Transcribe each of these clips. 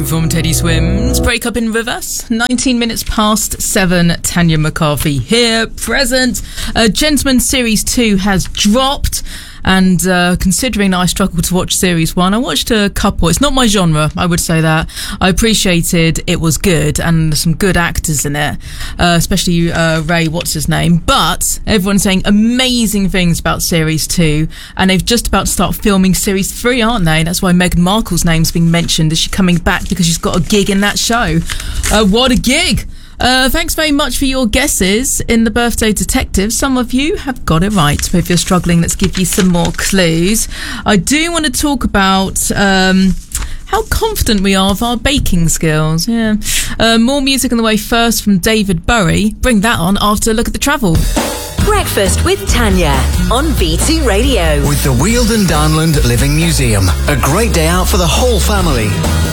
from Teddy Swims. Break up in reverse. 19 minutes past 7. Tanya McCarthy here, present. Gentleman Series 2 has dropped. And considering I struggled to watch Series 1, I watched a couple. It's not my genre, I would say that. I appreciated it was good and some good actors in it, especially Ray, what's his name. But everyone's saying amazing things about Series 2, and they've just about to start filming Series 3, aren't they? That's why Meghan Markle's name's being mentioned. Is she coming back because she's got a gig in that show? What a gig! Thanks very much for your guesses in the Birthday Detective. Some of you have got it right. But if you're struggling, let's give you some more clues. I do want to talk about how confident we are of our baking skills. Yeah. More music on the way first from David Bowie. Bring that on after a look at the travel. Breakfast with Tanya on V2 Radio. With the Weald Downland Living Museum. A great day out for the whole family.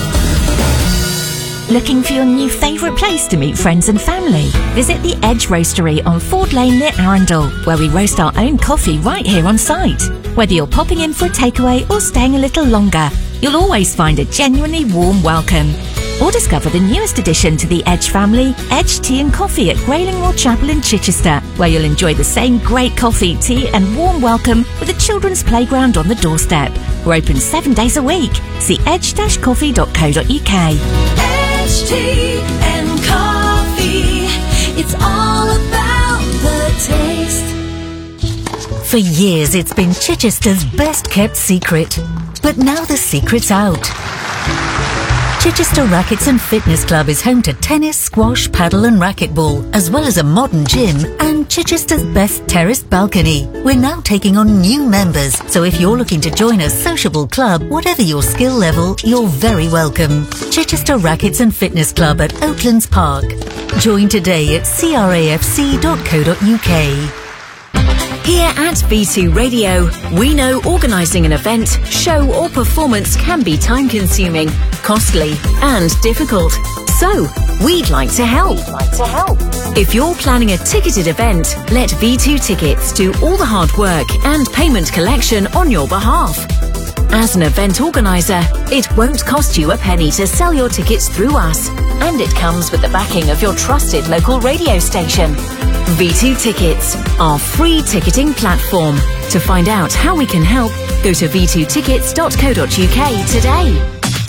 Looking for your new favourite place to meet friends and family? Visit the Edge Roastery on Ford Lane near Arundel, where we roast our own coffee right here on site. Whether you're popping in for a takeaway or staying a little longer, you'll always find a genuinely warm welcome. Or discover the newest addition to the Edge family, Edge Tea and Coffee at Graylingmoor Chapel in Chichester, where you'll enjoy the same great coffee, tea and warm welcome with a children's playground on the doorstep. We're open 7 days a week. See edge-coffee.co.uk. Tea and coffee, it's all about the taste. For years it's been Chichester's best kept secret, but now the secret's out. Chichester Rackets and Fitness Club is home to tennis, squash, paddle and racquetball, as well as a modern gym and Chichester's best terraced balcony. We're now taking on new members, so if you're looking to join a sociable club, whatever your skill level, you're very welcome. Chichester Rackets and Fitness Club at Oaklands Park. Join today at crafc.co.uk. Here at V2 Radio, we know organising an event, show or performance can be time-consuming, costly and difficult. So, we'd like to help. If you're planning a ticketed event, let V2 Tickets do all the hard work and payment collection on your behalf. As an event organiser, it won't cost you a penny to sell your tickets through us, and it comes with the backing of your trusted local radio station. V2 Tickets, our free ticketing platform. To find out how we can help, go to v2tickets.co.uk today.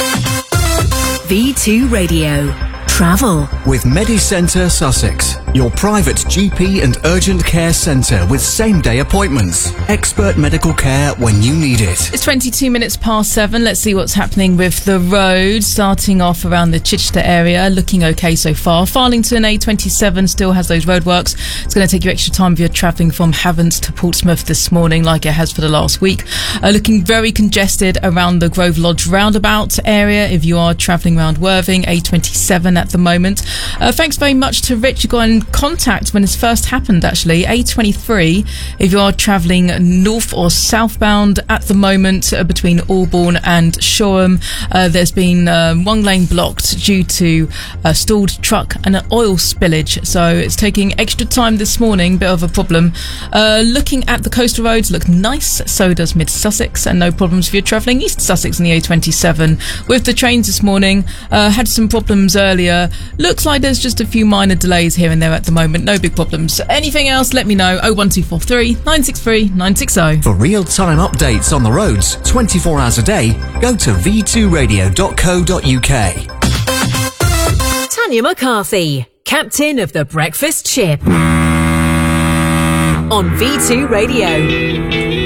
V2 Radio. Travel. With MediCentre Sussex, your private GP and urgent care centre with same-day appointments. Expert medical care when you need it. It's 22 minutes past 7. Let's see what's happening with the road. Starting off around the Chichester area, looking okay so far. Farlington A27 still has those roadworks. It's going to take you extra time if you're travelling from Havant to Portsmouth this morning, like it has for the last week. Looking very congested around the Grove Lodge roundabout area if you are travelling around Worthing, A27 at the moment. Thanks very much to Rich. You got in contact when this first happened, actually. A23 if you are travelling north or southbound at the moment between Albourne and Shoreham. There's been one lane blocked due to a stalled truck and an oil spillage, so it's taking extra time this morning. Bit of a problem. Looking at the coastal roads, look nice. So does Mid Sussex, and no problems if you're travelling East Sussex in the A27. With the trains this morning, had some problems earlier. Looks like there's just a few minor delays here and there at the moment. No big problems. Anything else, let me know. 01243 963 960. For real-time updates on the roads 24 hours a day, go to v2radio.co.uk. Tanya McCarthy, captain of the breakfast ship. On V2 Radio.